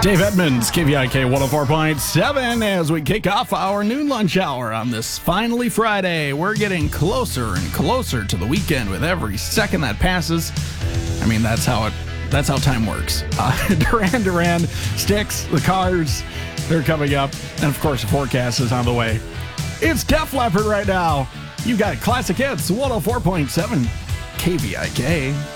Dave Edmonds, KVIK 104.7, as we kick off our noon lunch hour on this finally Friday. We're getting closer and closer to the weekend with every second that passes. I mean, that's how time works. Duran, Styx, the Cars, they're coming up. And of course, the forecast is on the way. It's Def Leppard right now. You got Classic Hits, 104.7 KVIK.